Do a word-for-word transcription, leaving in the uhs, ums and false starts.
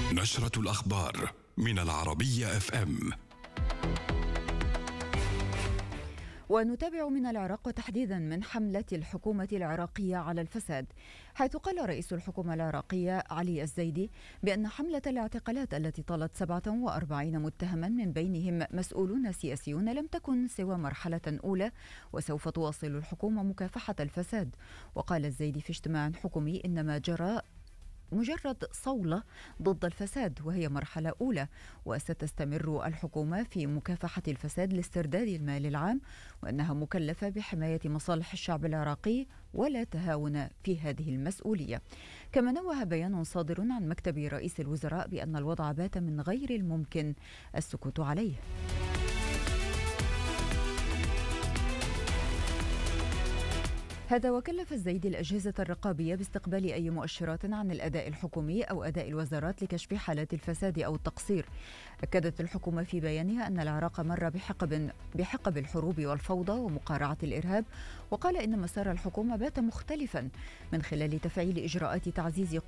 نشرة الأخبار من العربية اف ام. ونتابع من العراق وتحديدا من حملة الحكومة العراقية على الفساد، حيث قال رئيس الحكومة العراقية علي الزيدي بأن حملة الاعتقالات التي طالت سبعة وأربعين متهما من بينهم مسؤولون سياسيون لم تكن سوى مرحلة أولى، وسوف تواصل الحكومة مكافحة الفساد. وقال الزيدي في اجتماع حكومي إن ما جرى مجرد صولة ضد الفساد وهي مرحلة أولى، وستستمر الحكومة في مكافحة الفساد لاسترداد المال العام، وأنها مكلفة بحماية مصالح الشعب العراقي ولا تهاون في هذه المسؤولية. كما نوه بيان صادر عن مكتب رئيس الوزراء بأن الوضع بات من غير الممكن السكوت عليه. هذا وكلف الزيدي الأجهزة الرقابية باستقبال أي مؤشرات عن الأداء الحكومي أو أداء الوزارات لكشف حالات الفساد أو التقصير. أكدت الحكومة في بيانها أن العراق مر بحقب بحقب الحروب والفوضى ومقارعة الإرهاب، وقال إن مسار الحكومة بات مختلفا من خلال تفعيل إجراءات تعزيز